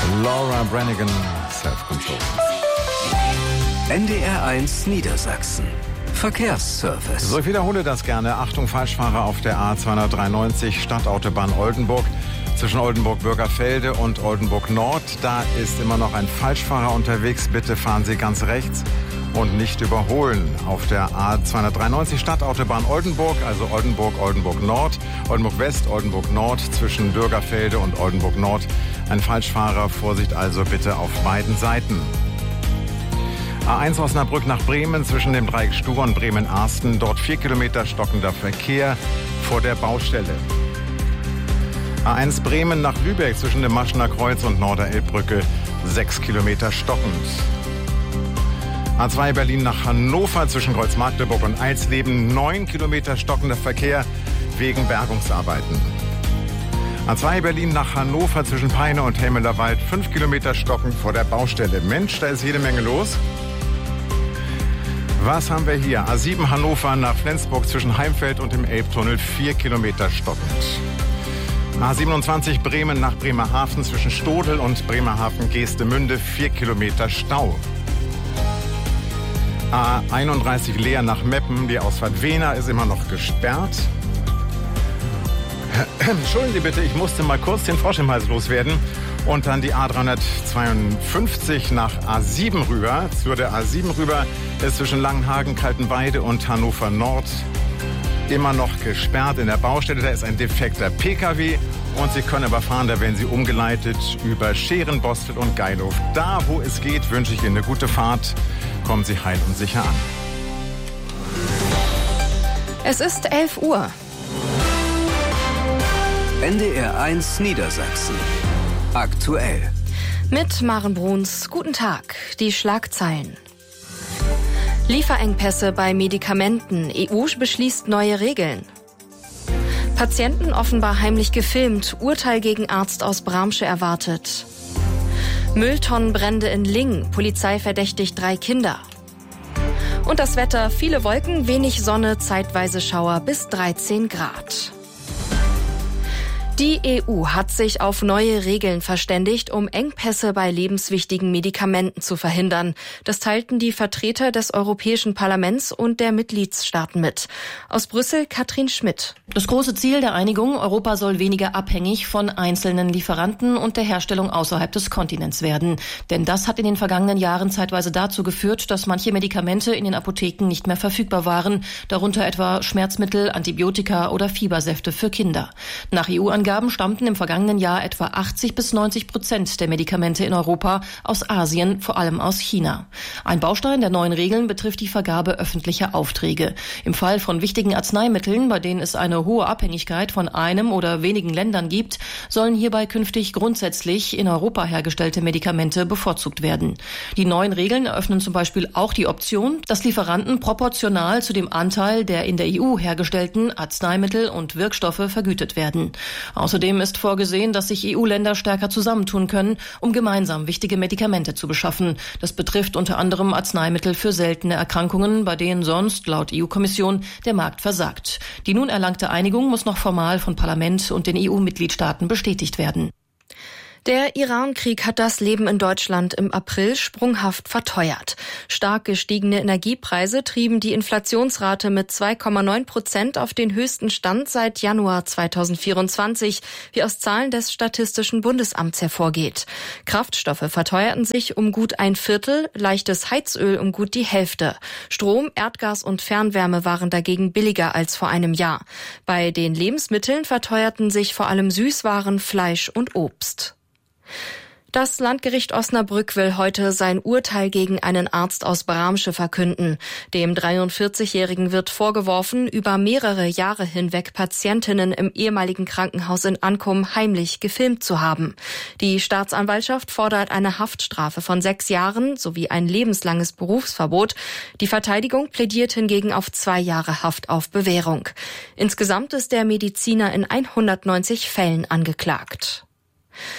Laura Branigan, Self-Control. NDR1 Niedersachsen. Verkehrsservice. So, ich wiederhole das gerne. Achtung, Falschfahrer auf der A293 Stadtautobahn Oldenburg. Zwischen Oldenburg-Bürgerfelde und Oldenburg-Nord. Da ist immer noch ein Falschfahrer unterwegs. Bitte fahren Sie ganz rechts und nicht überholen. Auf der A293 Stadtautobahn Oldenburg, also Oldenburg-Oldenburg-Nord, Oldenburg-West, Oldenburg-Nord, zwischen Bürgerfelde und Oldenburg-Nord. Ein Falschfahrer, Vorsicht also bitte auf beiden Seiten. A1 Osnabrück nach Bremen, zwischen dem Dreieck Stuhr und Bremen-Arsten. Dort 4 Kilometer stockender Verkehr vor der Baustelle. A1 Bremen nach Lübeck, zwischen dem Maschener Kreuz und Norderelbbrücke 6 Kilometer stockend. A2 Berlin nach Hannover, zwischen Kreuz-Magdeburg und Eilsleben 9 Kilometer stockender Verkehr wegen Bergungsarbeiten. A2 Berlin nach Hannover, zwischen Peine und Helmelerwald 5 Kilometer stockend vor der Baustelle. Mensch, da ist jede Menge los. Was haben wir hier? A7 Hannover nach Flensburg, zwischen Heimfeld und dem Elbtunnel 4 Kilometer stockend. A27 Bremen nach Bremerhaven, zwischen Stodel und Bremerhaven-Geestemünde 4 Kilometer Stau. A31 Leer nach Meppen, die Ausfahrt Wehner ist immer noch gesperrt. Entschuldigen Sie bitte, ich musste mal kurz den Frosch im Hals loswerden. Und dann die A352 nach A7 rüber. Zu der A7 rüber ist zwischen Langenhagen, Kaltenweide und Hannover Nord immer noch gesperrt in der Baustelle. Da ist ein defekter PKW und Sie können aber fahren, da werden Sie umgeleitet über Scheren, Bostel und Geilhof. Da, wo es geht, wünsche ich Ihnen eine gute Fahrt. Kommen Sie heil und sicher an. Es ist 11 Uhr. NDR1 Niedersachsen. Aktuell. Mit Maren Bruns. Guten Tag. Die Schlagzeilen. Lieferengpässe bei Medikamenten. EU beschließt neue Regeln. Patienten offenbar heimlich gefilmt. Urteil gegen Arzt aus Bramsche erwartet. Mülltonnenbrände in Lingen. Polizei verdächtigt 3 Kinder. Und das Wetter. Viele Wolken, wenig Sonne, zeitweise Schauer bis 13 Grad. Die EU hat sich auf neue Regeln verständigt, um Engpässe bei lebenswichtigen Medikamenten zu verhindern. Das teilten die Vertreter des Europäischen Parlaments und der Mitgliedstaaten mit. Aus Brüssel Katrin Schmidt. Das große Ziel der Einigung, Europa soll weniger abhängig von einzelnen Lieferanten und der Herstellung außerhalb des Kontinents werden. Denn das hat in den vergangenen Jahren zeitweise dazu geführt, dass manche Medikamente in den Apotheken nicht mehr verfügbar waren, darunter etwa Schmerzmittel, Antibiotika oder Fiebersäfte für Kinder. Nach EU-Angaben stammten im vergangenen Jahr etwa 80-90% der Medikamente in Europa aus Asien, vor allem aus China. Ein Baustein der neuen Regeln betrifft die Vergabe öffentlicher Aufträge. Im Fall von wichtigen Arzneimitteln, bei denen es eine hohe Abhängigkeit von einem oder wenigen Ländern gibt, sollen hierbei künftig grundsätzlich in Europa hergestellte Medikamente bevorzugt werden. Die neuen Regeln eröffnen zum Beispiel auch die Option, dass Lieferanten proportional zu dem Anteil der in der EU hergestellten Arzneimittel und Wirkstoffe vergütet werden. Außerdem ist vorgesehen, dass sich EU-Länder stärker zusammentun können, um gemeinsam wichtige Medikamente zu beschaffen. Das betrifft unter anderem Arzneimittel für seltene Erkrankungen, bei denen sonst, laut EU-Kommission, der Markt versagt. Die nun erlangte Einigung muss noch formal von Parlament und den EU-Mitgliedstaaten bestätigt werden. Der Iran-Krieg hat das Leben in Deutschland im April sprunghaft verteuert. Stark gestiegene Energiepreise trieben die Inflationsrate mit 2,9% auf den höchsten Stand seit Januar 2024, wie aus Zahlen des Statistischen Bundesamts hervorgeht. Kraftstoffe verteuerten sich um gut 1/4, leichtes Heizöl um gut die Hälfte. Strom, Erdgas und Fernwärme waren dagegen billiger als vor einem Jahr. Bei den Lebensmitteln verteuerten sich vor allem Süßwaren, Fleisch und Obst. Das Landgericht Osnabrück will heute sein Urteil gegen einen Arzt aus Bramsche verkünden. Dem 43-Jährigen wird vorgeworfen, über mehrere Jahre hinweg Patientinnen im ehemaligen Krankenhaus in Ankum heimlich gefilmt zu haben. Die Staatsanwaltschaft fordert eine Haftstrafe von 6 Jahren sowie ein lebenslanges Berufsverbot. Die Verteidigung plädiert hingegen auf 2 Jahre Haft auf Bewährung. Insgesamt ist der Mediziner in 190 Fällen angeklagt.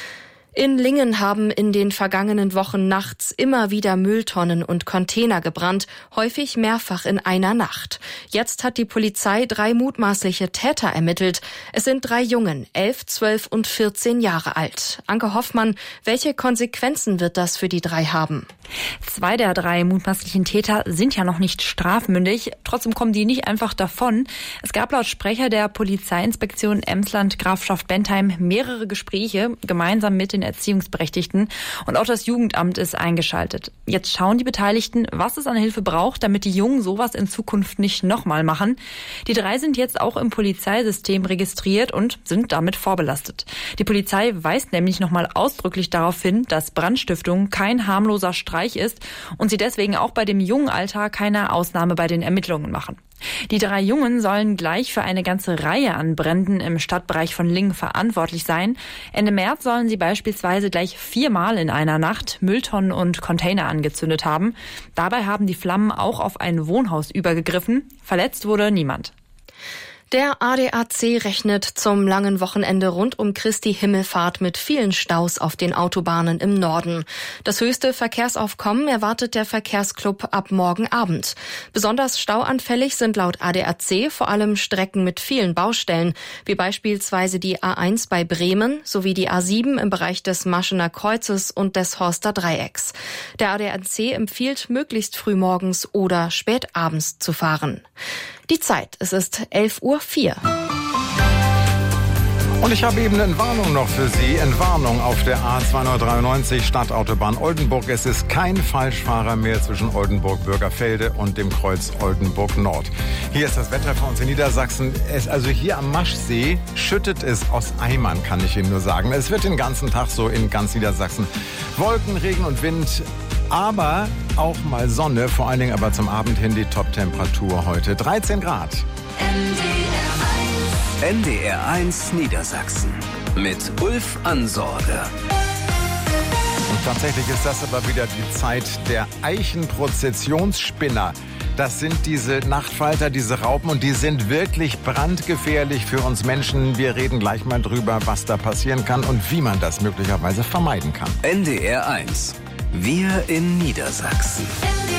In Lingen haben in den vergangenen Wochen nachts immer wieder Mülltonnen und Container gebrannt, häufig mehrfach in einer Nacht. Jetzt hat die Polizei 3 mutmaßliche Täter ermittelt. Es sind 3 Jungen, 11, 12 und 14 Jahre alt. Anke Hoffmann, welche Konsequenzen wird das für die 3 haben? 2 der 3 mutmaßlichen Täter sind ja noch nicht strafmündig. Trotzdem kommen die nicht einfach davon. Es gab laut Sprecher der Polizeiinspektion Emsland Grafschaft Bentheim mehrere Gespräche, gemeinsam mit den Erziehungsberechtigten, und auch das Jugendamt ist eingeschaltet. Jetzt schauen die Beteiligten, was es an Hilfe braucht, damit die Jungen sowas in Zukunft nicht nochmal machen. Die 3 sind jetzt auch im Polizeisystem registriert und sind damit vorbelastet. Die Polizei weist nämlich nochmal ausdrücklich darauf hin, dass Brandstiftung kein harmloser Streich ist und sie deswegen auch bei dem jungen Alter keine Ausnahme bei den Ermittlungen machen. Die 3 Jungen sollen gleich für eine ganze Reihe an Bränden im Stadtbereich von Lingen verantwortlich sein. Ende März sollen sie beispielsweise gleich 4-mal in einer Nacht Mülltonnen und Container angezündet haben. Dabei haben die Flammen auch auf ein Wohnhaus übergegriffen. Verletzt wurde niemand. Der ADAC rechnet zum langen Wochenende rund um Christi Himmelfahrt mit vielen Staus auf den Autobahnen im Norden. Das höchste Verkehrsaufkommen erwartet der Verkehrsclub ab morgen Abend. Besonders stauanfällig sind laut ADAC vor allem Strecken mit vielen Baustellen, wie beispielsweise die A1 bei Bremen sowie die A7 im Bereich des Maschener Kreuzes und des Horster Dreiecks. Der ADAC empfiehlt, möglichst früh morgens oder spät abends zu fahren. Die Zeit, es ist 11:04 Uhr. Und ich habe eben eine Entwarnung noch für Sie. Entwarnung auf der A293 Stadtautobahn Oldenburg. Es ist kein Falschfahrer mehr zwischen Oldenburg-Bürgerfelde und dem Kreuz Oldenburg Nord. Hier ist das Wetter für uns in Niedersachsen. Also hier am Maschsee schüttet es aus Eimern, kann ich Ihnen nur sagen. Es wird den ganzen Tag so in ganz Niedersachsen. Wolken, Regen und Wind. Aber auch mal Sonne, vor allen Dingen aber zum Abend hin die Top-Temperatur heute. 13 Grad. NDR1 Niedersachsen mit Ulf Ansorge. Und tatsächlich ist das aber wieder die Zeit der Eichenprozessionsspinner. Das sind diese Nachtfalter, diese Raupen, und die sind wirklich brandgefährlich für uns Menschen. Wir reden gleich mal drüber, was da passieren kann und wie man das möglicherweise vermeiden kann. NDR1. Wir in Niedersachsen.